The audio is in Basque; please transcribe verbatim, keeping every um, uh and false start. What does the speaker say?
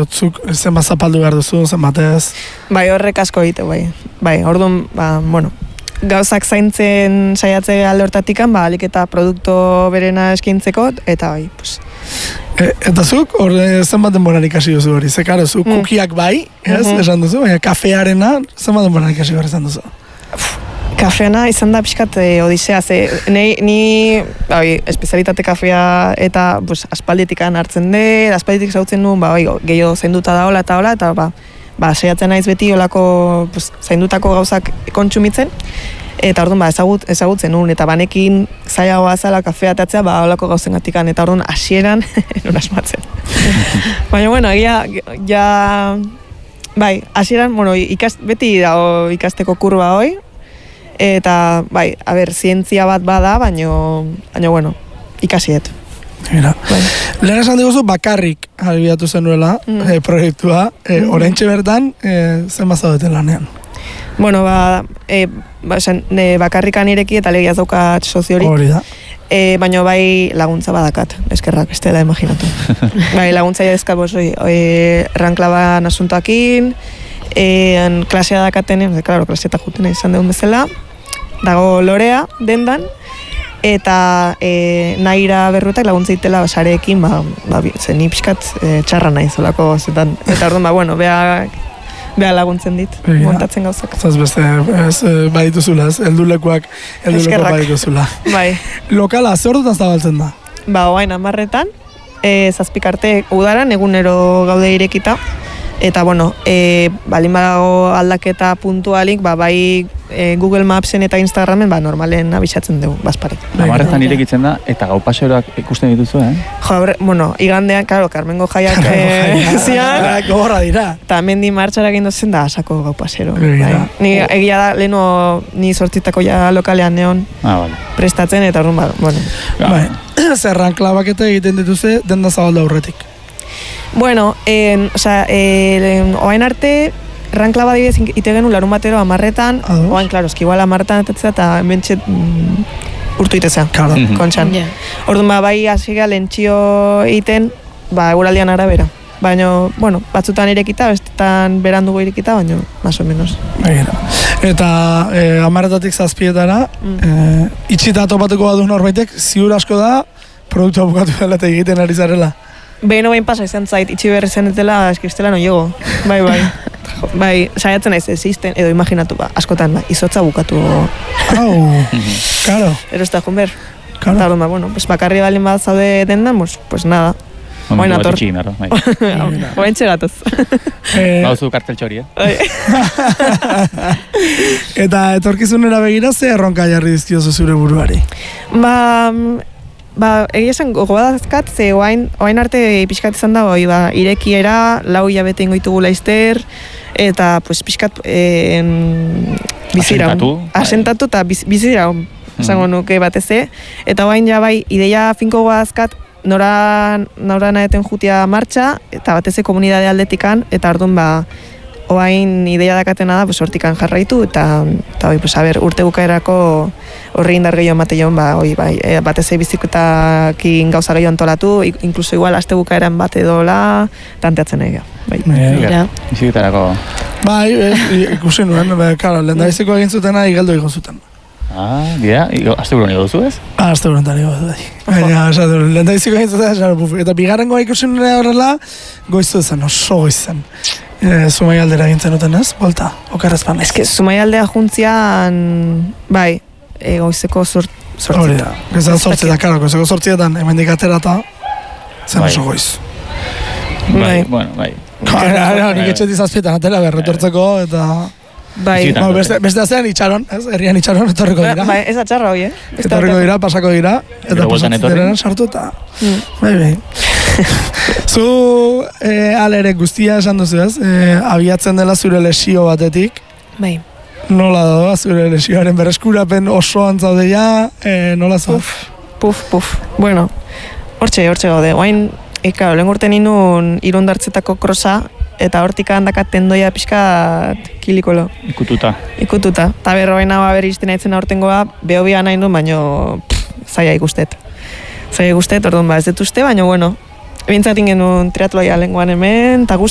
zuk zenbat zapaldu behar duzu, zenbat ez? Bai, horrek asko egite, bai. Bai, orduan, ba, bueno, gauzak zaintzen saiatze alde hortatikan, ba, alik eta produkto berena eskintzeko, eta bai, pues... E, eta zuk, hor zenbat denboran ikasi duzu hori? Ze, karo, zuk mm. kukiak bai, ez, mm-hmm. esan duzu, baina kafearena zenbat denboran ikasi behar esan duzu? Kafeana izan da pixkat e, odisea, ze ni, ni bai, espezialitate kafea eta pues, aspalditikan hartzen de, aspalditik zautzen nuen, ba, bai, gehiago zainduta da hola eta hola, eta ba, ba, saiatzen naiz beti olako pues, zaindutako gauzak kontsumitzen, eta orduan ba, ezagut, ezagutzen nuen, eta banekin zailagoa zala kafea atatzea, ba, olako gauzen gatikan, eta orduan hasieran non asmatzen. Baina, bueno, egia, ja, bai, hasieran, bueno, ikast, beti dago ikasteko kurba hoi, eta, bai, a ber, zientzia bat bada, baino, baino, bueno, ikasiet. Mira, bai. Lehen esan diguzu bakarrik albiatu zenuela mm. eh, proiektua, eh, mm. oraintxe bertan, eh, zen bazadeten lanean? Bueno, ba, eh, ba esan, ne, bakarrikan ireki eta legiaz daukat soziorik. Hori da. Eh, baino bai laguntza badakat, eskerrak, ez dela imaginatu. Bai, laguntza jadezka, bos, oi, eh, ranklaban asuntoakin, en klasea dakaten, claro, klasea eta jutena izan deun bezala, dago Lorea dendan, eta e, Naira Berrutak laguntza itela sareekin, ba, ba, zen ni pixkat e, txarra nahi zolako zetan. Eta orduan, ba, bueno, bea, bea laguntzen dit, Egia. montatzen gauzak. Zaz beste, ez, badituzula, ez, eldulekuak, elduleko badituzula. Bai. Lokala, zer ordutan zabaltzen da? Ba, oain amarretan, e, zazpikarte udaran, egunero gaude irekita, eta, bueno, e, balin badago aldaketa puntualik, ba, bai e, Google Mapsen eta Instagramen, ba, normalen abisatzen dugu, bazpare. Amarretan irekitzen da, eta gau paseroak ikusten dituzu, eh? Jo, bueno, igandean, claro, Carmengo jaiak e, zian. Gogorra dira. Eta mendi martxara egin dozen da, asako gau pasero. Bai. Ni egia da, leheno, ni sortitako ja lokalean neon ah, vale. prestatzen, eta orduan, ba, bueno. Bai, zerran klabaketa egiten dituze, denda zabalda aurretik. Bueno, eh, o sea, eh, oain arte, ranklaba dibidez ite genuen larun batero amarretan, Ados. oain, klaro, eski igual amarretan etatzea, eta mentxe mm, urtu itezea, claro. kontxan. Yeah. Orduan, ba, bai, hasiga lentxio iten, ba, eguraldian arabera. Baina, bueno, batzutan irekita, bestetan berandugu irekita, baina, más o menos. Baina. Eta eh, amarretatik zazpietara, mm. eh, itxita topatuko badu norbaitek, ziur asko da, produktua bukatu dela eta egiten ari zarela. Beno behin pasa izan zait, itxi berri zenetela, eskistela no llego. Bai, bai. Bai, saiatzen naiz existen, edo imaginatu, ba, askotan, ba, izotza bukatu. Au, karo. Ero ez da junber. Karo. Eta, ba, bueno, pues, bakarri balin bat zaude dendan, pues, pues nada. Oain ator. Oain txegatoz. Bauzu kartel txori, eh? Eta etorkizunera begira, ze erronka jarri dizkiozu zure buruari? Ba... Ba, egia esan gogoadazkat, ze oain, oain arte pixkat izan da, oi, ba, irekiera, lau hilabete ingoitugu laizter, eta, pues, pixkat eh, bizira. Asentatu. Asentatu eta biz, bizira, esango nuke bateze. Eta oain ja bai, ideia finko gogoadazkat, nora, nora naeten jutia martxa, eta bateze komunidade aldetikan, eta orduan, ba, oain ideia dakatena da, pues, hortikan jarraitu, eta, eta oi, pues, a ber, urte bukaerako horri indar gehiago emate joan, ba, oi, bai, e, batez biziketakin gauza gehiago antolatu, inkluso igual, aste bukaeran bat edola, tanteatzen egia. Bai. Mira, biziketarako. Bai, ikusi nuen, karo, lehen da biziko egin zutena, igeldo egin zuten. Ah, dira, aste buruan igo duzu ez? Ah, aste buruan tani igo duzu. Baina, osatu, lehen da biziko egin zuten, eta bigarrengoa ikusi nuen horrela, goiztu zen, oso goizten. E, Zumai aldera gintzen duten ez, bolta, okarrezpan. Ez que Zumai aldea juntzian, bai, e, goizeko zort, sortzita. Hori da, gizan sortzita, karo, goizeko sortzietan, hemendik aterata, zen oso goiz. Bai, bueno, bai. Karo, nik etxetik zazpietan atela berretortzeko, eta... Bai. No, beste, beste azean itxaron, ez? Herrian itxaron, etorriko dira. Bai, ez atxarra hoi, eh? Etorriko dira, pasako dira, eta pasatzen sartu eta... Bai, bai. Zu eh, alere guztia esan duzu ez, eh, abiatzen dela zure lesio batetik. Bai. Nola doa zure lesioaren berreskurapen oso antzaude ja, eh, nola zau? Puf, puf, puf. Bueno, hortxe, hortxe gaude. Oain, ikaro, lehen urten inun irundartzetako krosa, eta hortik handakat tendoia pixkat kilikolo. Ikututa. Ikututa. Ta berroena ba berizten aitzen aurtengoa, beho bian nahi nuen, baino pff, zaila ikustet. Zaila ikustet, orduan ba ez dut uste, baino bueno, bintzat ingen triatloia lenguan hemen, eta guzti